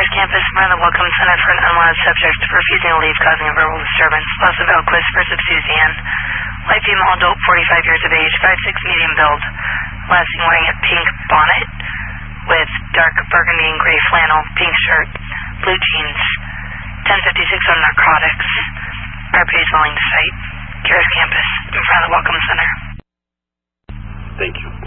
Garris Campus in front of the Welcome Center for an unwanted subject refusing to leave, causing a verbal disturbance. Los Velquist versus Suzanne. Light female adult, 45 years of age, 5'6", medium build. Last seen wearing a pink bonnet with dark burgundy and gray flannel, pink shirt, blue jeans. 1056 on narcotics. RPA is willing to cite. Garris Campus in front of the Welcome Center. Thank you.